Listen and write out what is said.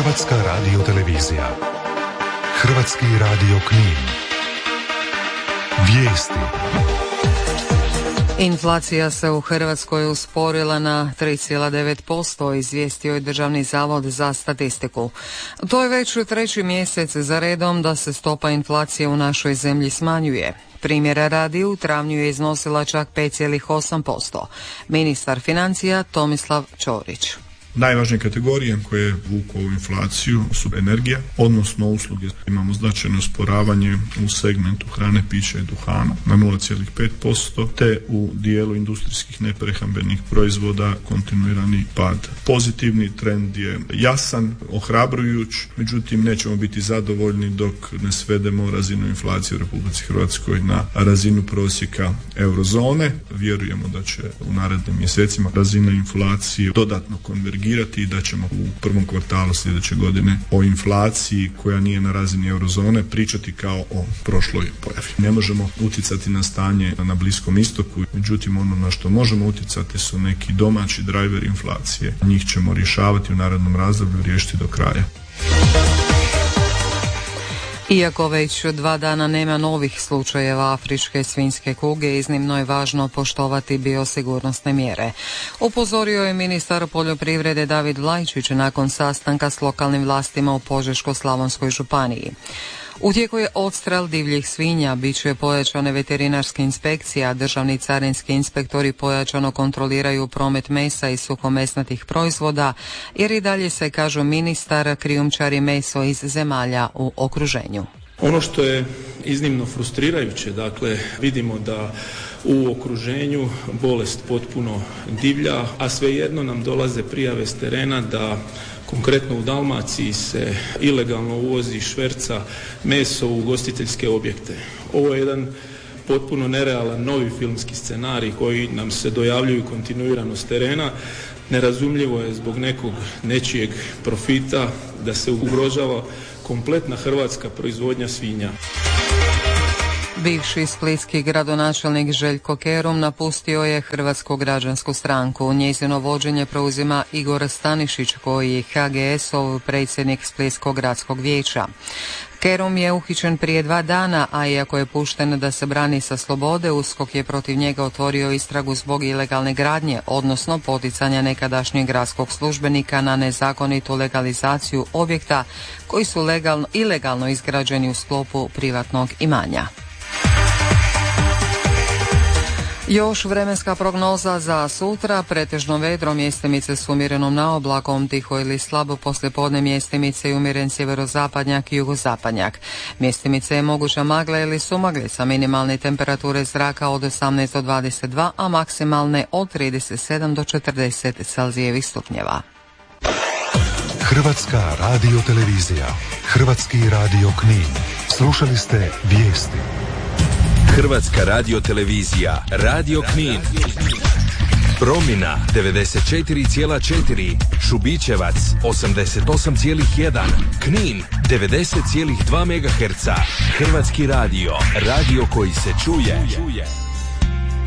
Hrvatska radiotelevizija. Hrvatski radio Knin. Vijesti. Inflacija se u Hrvatskoj usporila na 3,9%, izvijestio je Državni zavod za statistiku. To je već treći mjesec za redom da se stopa inflacije u našoj zemlji smanjuje. Primjera radi, u travnju je iznosila čak 5,8%. Ministar financija Tomislav Ćorić. Najvažnije kategorije koje vuku ovu inflaciju su energija, odnosno usluge. Imamo značajno usporavanje u segmentu hrane, pića i duhana na 0,5%, te u dijelu industrijskih neprehrambenih proizvoda kontinuirani pad. Pozitivni trend je jasan, ohrabrujuć, međutim nećemo biti zadovoljni dok ne svedemo razinu inflacije u Republici Hrvatskoj na razinu prosjeka eurozone. Vjerujemo da će u narednim mjesecima razina inflacije dodatno konvergirati i da ćemo u prvom kvartalu sljedeće godine o inflaciji koja nije na razini eurozone pričati kao o prošloj pojavi. Ne možemo utjecati na stanje na Bliskom istoku, međutim ono na što možemo utjecati su neki domaći driveri inflacije. Njih ćemo rješavati u narednom razdoblju, riješiti do kraja. Iako već 2 dana nema novih slučajeva afričke svinjske kuge, iznimno je važno poštovati biosigurnosne mjere. Upozorio je ministar poljoprivrede David Vlajčić nakon sastanka s lokalnim vlastima u Požeško-slavonskoj županiji. U tijeku je odstrel divljih svinja, bit će pojačane veterinarske inspekcije, a državni carinski inspektori pojačano kontroliraju promet mesa i suhomesnatih proizvoda, jer i dalje se, kažu ministar, krijumčari meso iz zemalja u okruženju. Ono što je iznimno frustrirajuće, dakle, vidimo da u okruženju bolest potpuno divlja, a svejedno nam dolaze prijave s terena da konkretno u Dalmaciji se ilegalno uvozi i šverca meso u ugostiteljske objekte. Ovo je jedan potpuno nerealan novi filmski scenarij koji nam se dojavljuju kontinuirano s terena. Nerazumljivo je zbog nečijeg profita da se ugrožava kompletna hrvatska proizvodnja svinja. Bivši splitski gradonačelnik Željko Kerum napustio je Hrvatsku građansku stranku. Njezino vođenje preuzima Igor Stanišić, koji je HGS-ov predsjednik Splitskog gradskog vijeća. Kerum je uhićen prije 2 dana, a iako je pušten da se brani sa slobode, USKOK je protiv njega otvorio istragu zbog ilegalne gradnje, odnosno poticanja nekadašnjeg gradskog službenika na nezakonitu legalizaciju objekta koji su ilegalno izgrađeni u sklopu privatnog imanja. Još vremenska prognoza za sutra, pretežno vedro, mjestimice s umjerenom naoblakom, tiho ili slabo poslijepodne mjestimice i umjeren sjeverozapadnjak i jugozapadnjak. Mjestimice je moguća magla ili sumaglica, minimalne temperature zraka od 18 do 22, a maksimalne od 37 do 40 Celzijevih stupnjeva. Hrvatska radiotelevizija. Hrvatski radio Knin. Slušali ste vijesti. Hrvatska radiotelevizija, Radio Knin. Promina 94,4, Šubićevac 88,1, Knin 90,2 MHz. Hrvatski radio, radio koji se čuje.